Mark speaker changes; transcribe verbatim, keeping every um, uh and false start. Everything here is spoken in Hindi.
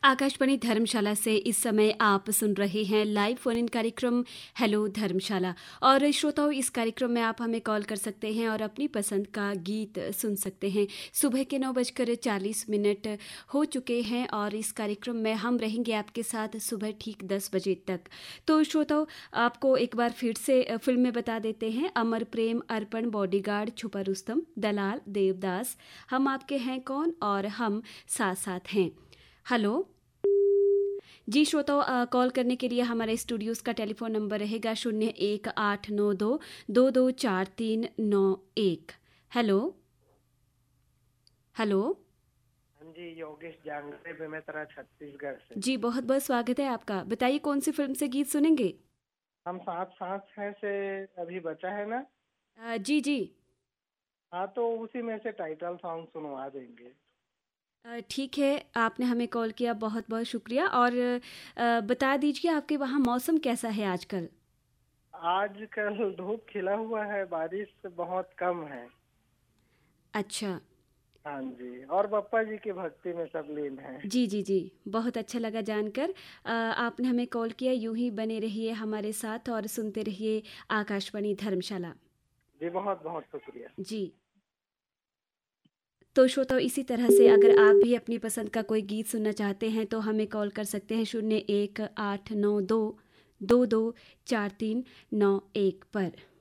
Speaker 1: आकाशवाणी धर्मशाला से इस समय आप सुन रहे हैं लाइव फोन इन कार्यक्रम हेलो धर्मशाला। और श्रोताओं, इस कार्यक्रम में आप हमें कॉल कर सकते हैं और अपनी पसंद का गीत सुन सकते हैं। सुबह के नौ बजकर चालीस मिनट हो चुके हैं और इस कार्यक्रम में हम रहेंगे आपके साथ सुबह ठीक दस बजे तक। तो श्रोताओं, आपको एक बार फिर से फिल्में बता देते हैं। अमर प्रेम, अर्पण, बॉडीगार्ड, छुपा रुस्तम, दलाल, देवदास, हम आपके हैं कौन और हम साथ साथ हैं। हेलो जी श्रोताओं, कॉल करने के लिए हमारे स्टूडियोज का टेलीफोन नंबर रहेगा शून्य एक आठ नौ दो दो दो चार तीन नौ एक। हेलो हेलो
Speaker 2: हाँ जी, योगेश जांगरे बेमेतरा छत्तीसगढ़ से।
Speaker 1: जी बहुत बहुत स्वागत है आपका। बताइए कौन सी फिल्म से गीत सुनेंगे?
Speaker 2: हम साथ साथ हैं से अभी बचा है ना।
Speaker 1: आ, जी जी
Speaker 2: हाँ, तो उसी में से टाइटल सॉन्ग सुनवा देंगे।
Speaker 1: ठीक है, आपने हमें कॉल किया, बहुत बहुत शुक्रिया। और आ, बता दीजिए आपके वहाँ मौसम कैसा है आजकल?
Speaker 2: आजकल धूप खिला हुआ है, बारिश बहुत कम है।
Speaker 1: अच्छा।
Speaker 2: हाँ जी, और बप्पा जी की भक्ति में सब लीन हैं।
Speaker 1: जी जी जी बहुत अच्छा लगा जानकर। आ, आपने हमें कॉल किया। यूं ही बने रहिए हमारे साथ और सुनते रहिए आकाशवाणी धर्मशाला।
Speaker 2: जी बहुत बहुत शुक्रिया
Speaker 1: जी। तो श्रोताओ, इसी तरह से अगर आप भी अपनी पसंद का कोई गीत सुनना चाहते हैं तो हमें कॉल कर सकते हैं शून्य एक आठ नौ दो दो दो चार तीन नौ एक पर।